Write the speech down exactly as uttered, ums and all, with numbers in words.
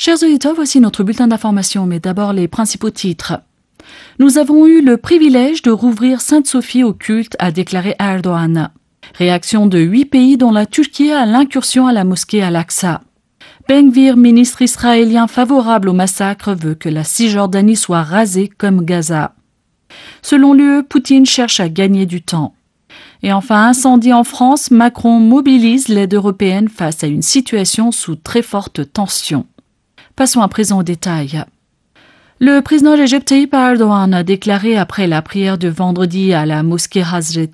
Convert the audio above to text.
Chers auditeurs, voici notre bulletin d'information, mais d'abord les principaux titres. Nous avons eu le privilège de rouvrir Sainte-Sophie au culte, a déclaré Erdogan. Réaction de huit pays dont la Turquie à l'incursion à la mosquée Al-Aqsa. Ben Gvir, ministre israélien favorable au massacre, veut que la Cisjordanie soit rasée comme Gaza. Selon l'U E, Poutine cherche à gagner du temps. Et enfin, incendie en France, Macron mobilise l'aide européenne face à une situation sous très forte tension. Passons à présent aux détails. Le président Recep Tayyip Erdogan a déclaré après la prière de vendredi à la mosquée Hazret